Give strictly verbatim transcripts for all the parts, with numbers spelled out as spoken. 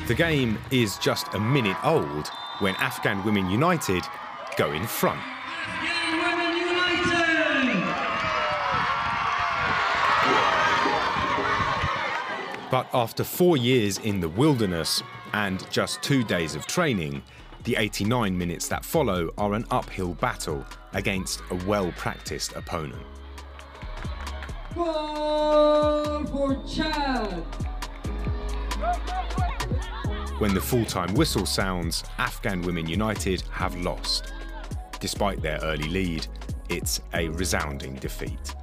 The game is just a minute old when Afghan Women United go in front. But after four years in the wilderness and just two days of training, the eighty-nine minutes that follow are an uphill battle against a well-practiced opponent. Goal for Chad! When the full-time whistle sounds, Afghan Women United have lost. Despite their early lead, it's a resounding defeat.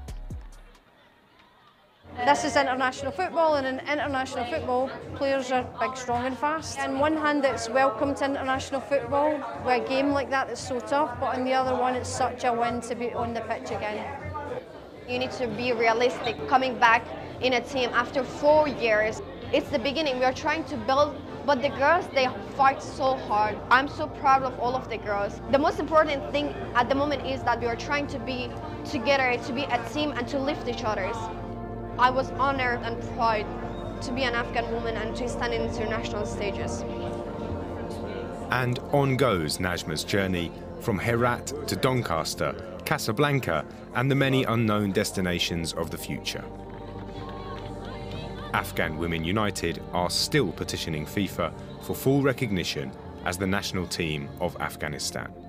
This is international football, and in international football, players are big, strong and fast. On one hand, it's welcome to international football with a game like that that's so tough, but on the other one, it's such a win to be on the pitch again. You need to be realistic. Coming back in a team after four years, it's the beginning. We are trying to build, but the girls, they fight so hard. I'm so proud of all of the girls. The most important thing at the moment is that we are trying to be together, to be a team, and to lift each other. I was honored and proud to be an Afghan woman and to stand in international stages. And on goes Najma's journey from Herat to Doncaster, Casablanca, and the many unknown destinations of the future. Afghan Women United are still petitioning FIFA for full recognition as the national team of Afghanistan.